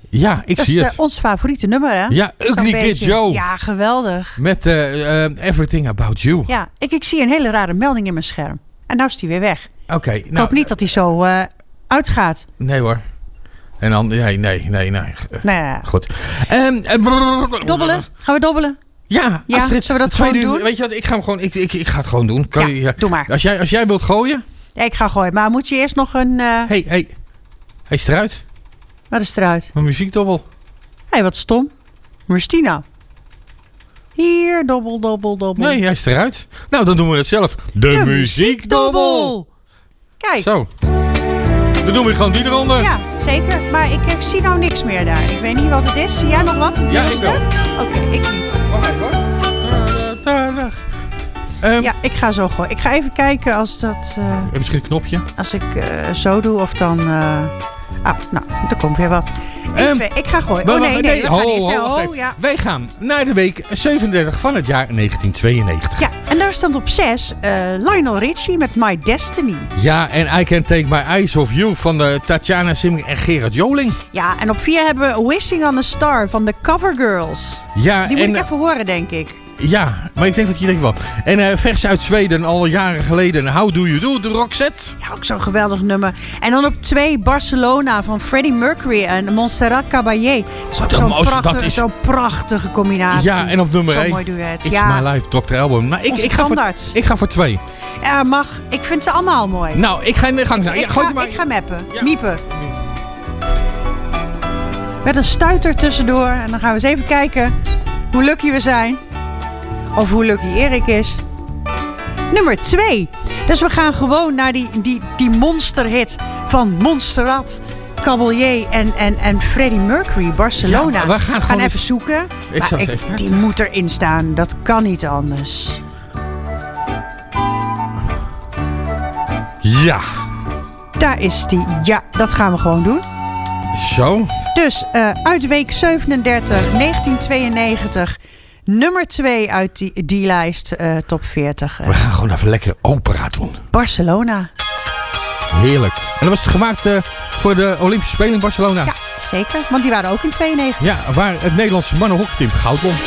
Ja, ik zie het. Dat is ons favoriete nummer, hè? Ja, Ugly Kid Joe. Ja, geweldig. Met Everything About You. Ja, ik zie een hele rare melding in mijn scherm. En nou is die weer weg. Oké. Ik hoop niet dat hij zo uitgaat. Nee hoor. En dan, nee. Goed. Dobbelen? Gaan we dobbelen? Ja, Astrid, zullen we dat gewoon doen? Weet je wat, ik ga hem gewoon, ik ga het gewoon doen. Doe maar. Als jij wilt gooien. Ja, ik ga gooien. Maar moet je eerst nog een... Hey, hij is eruit. Wat is eruit? Een muziekdobbel. Hé, wat stom. Waar is die nou? Hier, dobbel. Nee, hij is eruit. Nou, dan doen we het zelf. De muziekdobbel. Kijk. Zo. Dan doen we gewoon die eronder. Ja, zeker. Maar ik zie nou niks meer daar. Ik weet niet wat het is. Zie jij nog wat? Ja, ik wel. Oké, ik niet. Wacht even hoor. Ja, ik ga zo gooien. Ik ga even kijken als dat... Misschien een knopje. Als ik zo doe of dan... nou, er komt weer wat. 1, 2, ik ga gooien. We gaan eerst. Wij gaan naar de week 37 van het jaar 1992. Ja, en daar staat op 6 Lionel Richie met My Destiny. Ja, en I Can't Take My Eyes Off You van Tatjana Simming en Gerard Joling. Ja, en op 4 hebben we Wishing on a Star van de Covergirls. Ja, die moet ik even horen, denk ik. Ja, maar ik denk dat je denkt wel. En vers uit Zweden, al jaren geleden. How Do You Do, de Roxette. Ja, ook zo'n geweldig nummer. En dan op 2 Barcelona van Freddie Mercury en Montserrat Caballé. Zo'n prachtige combinatie. Ja, en op nummer 1. Zo'n mooi duet. It's My Life, Dr. Album. Maar ik ga voor 2. Ja, mag. Ik vind ze allemaal mooi. Nou, ik ga in de gang. Ik ga meppen. Ja. Miepen. Met een stuiter tussendoor. En dan gaan we eens even kijken hoe lucky we zijn. Of hoe lucky Erik is. Nummer 2. Dus we gaan gewoon naar die monsterhit van Montserrat Caballé en Freddie Mercury, Barcelona. Ja, we gaan even zoeken. Die moet erin staan. Dat kan niet anders. Ja. Daar is die. Ja, dat gaan we gewoon doen. Zo. Dus uit week 37, 1992... Nummer 2 uit die lijst, top 40. We gaan gewoon even lekker opera doen. Barcelona. Heerlijk. En dat was gemaakt voor de Olympische Spelen in Barcelona. Ja, zeker. Want die waren ook in 92. Ja, waar het Nederlandse mannenhockeyteam goud won.